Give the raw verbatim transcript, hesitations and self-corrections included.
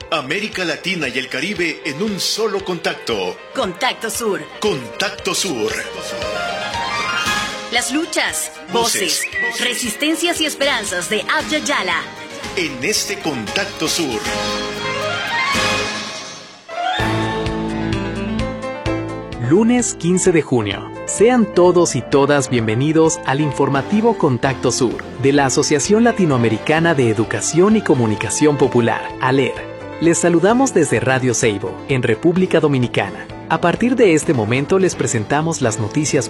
América Latina y el Caribe en un solo contacto. Contacto Sur. Contacto Sur. Las luchas, voces, voces, resistencias y esperanzas de Abya Yala. En este Contacto Sur. Lunes quince de junio. Sean todos y todas bienvenidos al informativo Contacto Sur de la Asociación Latinoamericana de Educación y Comunicación Popular, ALER. Les saludamos desde Radio Seibo, en República Dominicana. A partir de este momento les presentamos las noticias